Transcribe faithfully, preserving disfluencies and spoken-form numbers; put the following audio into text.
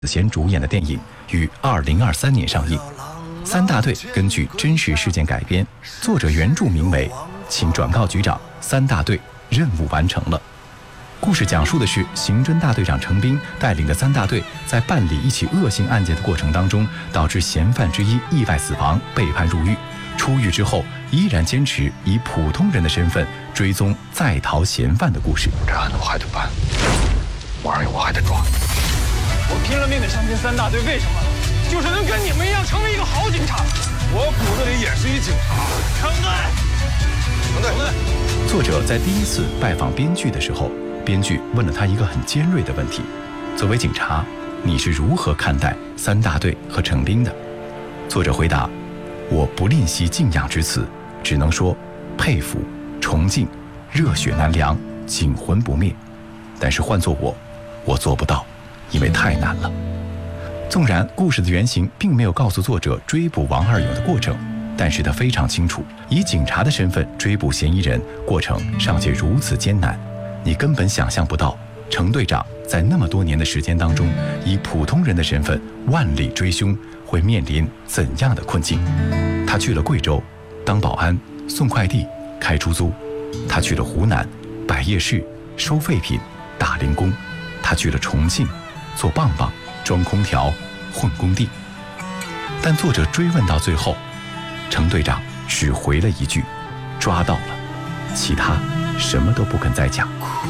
子贤主演的电影于二零二三年上映。三大队根据真实事件改编，作者原著名为《请转告局长，三大队任务完成了》。故事讲述的是刑侦大队长程兵带领的三大队在办理一起恶性案件的过程当中，导致嫌犯之一意外死亡，被判入狱。出狱之后，依然坚持以普通人的身份追踪在逃嫌犯的故事。 这案子我还得办，王二勇我还得抓。 我拼了命的相亲三大队，为什么？就是能跟你们一样成为一个好警察。 我骨子里也是一警察。 程队， 程队，程队。 作者在第一次拜访编剧的时候，编剧问了他一个很尖锐的问题：作为警察，你是如何看待三大队和程兵的？作者回答：我不吝惜敬仰之词，只能说佩服、崇敬、热血难凉、警魂不灭。但是换做我，我做不到，因为太难了。纵然故事的原型并没有告诉作者追捕王二勇的过程，但是他非常清楚，以警察的身份追捕嫌疑人，过程尚且如此艰难，你根本想象不到程队长在那么多年的时间当中，以普通人的身份万里追凶，会面临怎样的困境。他去了贵州当保安、送快递、开出租；他去了湖南摆夜市、收废品、打零工；他去了重庆做棒棒、装空调、混工地。但作者追问到最后，程队长只回了一句：抓到了，其他什么都不肯再讲。